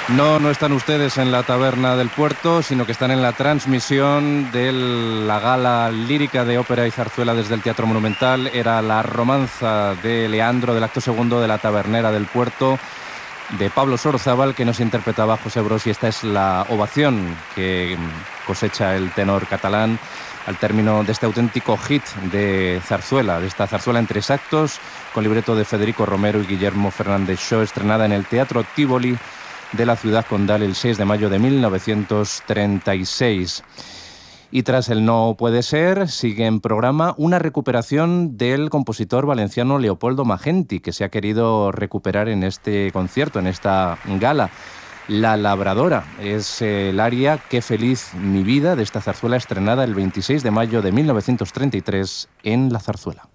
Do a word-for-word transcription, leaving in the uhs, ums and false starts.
No, no están ustedes en la Taberna del Puerto, sino que están en la transmisión de la gala lírica de ópera y zarzuela desde el Teatro Monumental. Era la romanza de Leandro, del acto segundo de La Tabernera del Puerto, de Pablo Sorozábal, que nos interpretaba José Bros, y esta es la ovación que cosecha el tenor catalán al término de este auténtico hit de zarzuela, de esta zarzuela en tres actos, con libreto de Federico Romero y Guillermo Fernández Shaw, estrenada en el Teatro Tívoli de la ciudad condal el seis de mayo de mil novecientos treinta y seis. Y tras el No puede ser, sigue en programa una recuperación del compositor valenciano Leopoldo Magenti, que se ha querido recuperar en este concierto, en esta gala. La Labradora es el aria Qué feliz mi vida, de esta zarzuela estrenada el veintiséis de mayo de mil novecientos treinta y tres en La Zarzuela.